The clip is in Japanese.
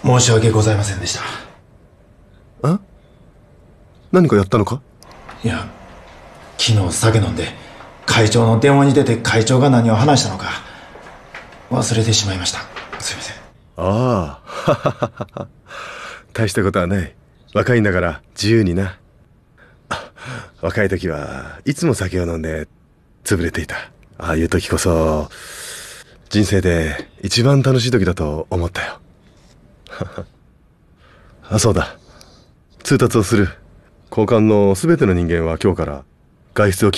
申し訳ございませんでした。 あ？何かやったのか？ いや、昨日酒飲んで会長の電話に出て会長が何を話したのか忘れてしまいました。すいません。 ああ大したことはない。若いんだから自由にな。若い時はいつも酒を飲んで潰れていた。ああいう時こそ人生で一番楽しい時だと思ったよ。あ、そうだ、通達をする。交換の全ての人間は今日から外出を